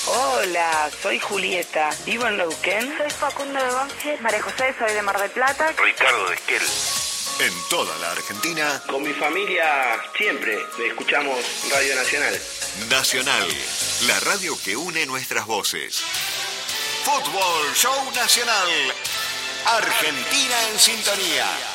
Hola, soy Julieta, vivo en Neuquén. Soy Facundo de Banfield. María José, soy de Mar del Plata. Ricardo de Esquel. En toda la Argentina. Con mi familia siempre escuchamos Radio Nacional. Nacional, la radio que une nuestras voces. Fútbol Show Nacional. Argentina en sintonía.